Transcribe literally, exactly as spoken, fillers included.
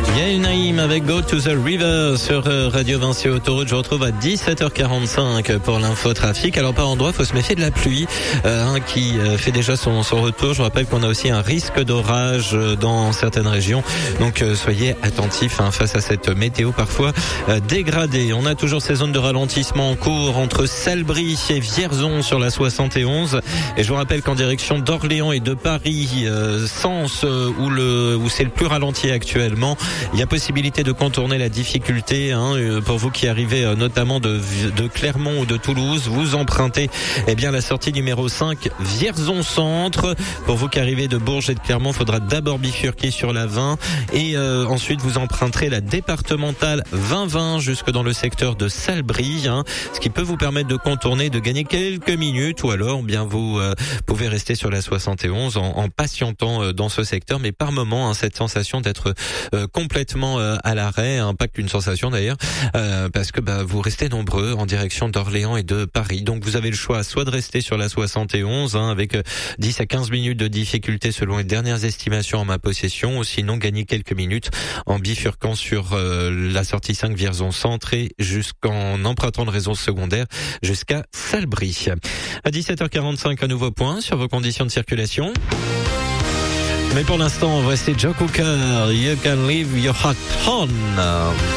Yael Naïm avec Go to the River sur Radio Vinci Autoroute. Je vous retrouve à dix-sept heures quarante-cinq pour l'infotrafic. Alors par endroit, faut se méfier de la pluie euh, hein, qui euh, fait déjà son, son retour. Je vous rappelle qu'on a aussi un risque d'orage dans certaines régions. Donc euh, soyez attentifs hein, face à cette météo parfois euh, dégradée. On a toujours ces zones de ralentissement en cours entre Salbris et Vierzon sur la soixante et onze. Et je vous rappelle qu'en direction d'Orléans et de Paris, euh, sens euh, où le où c'est le plus ralenti actuellement, il y a possibilité de contourner la difficulté hein, pour vous qui arrivez euh, notamment de, de Clermont ou de Toulouse. Vous empruntez eh bien la sortie numéro cinq Vierzon Centre. Pour vous qui arrivez de Bourges et de Clermont, il faudra d'abord bifurquer sur la vingt et euh, ensuite vous emprunterez la départementale vingt vingt jusque dans le secteur de Salbris, hein, ce qui peut vous permettre de contourner, de gagner quelques minutes, ou alors bien vous euh, pouvez rester sur la soixante et onze en, en patientant euh, dans ce secteur, mais par moment hein, cette sensation d'être euh, complètement euh, à l'arrêt, hein, pas qu'une sensation d'ailleurs, euh, parce que bah, vous restez nombreux en direction d'Orléans et de Paris. Donc vous avez le choix soit de rester sur la soixante et onze hein, avec euh, dix à quinze minutes de difficulté selon les dernières estimations en ma possession, ou sinon gagner quelques minutes en bifurquant sur euh, la sortie cinq Vierzon Centre et jusqu'en empruntant le réseau secondaire jusqu'à Salbris. À dix-sept heures quarante-cinq, un nouveau point sur vos conditions de circulation. Mais pour l'instant, voici Joe Cocker, You Can Leave Your Heart On.